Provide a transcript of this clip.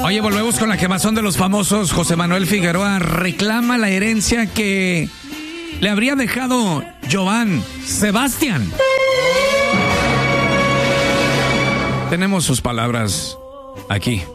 Oye, volvemos con la quemazón de los famosos. José Manuel Figueroa reclama la herencia que le habría dejado Joan Sebastián. Tenemos sus palabras aquí.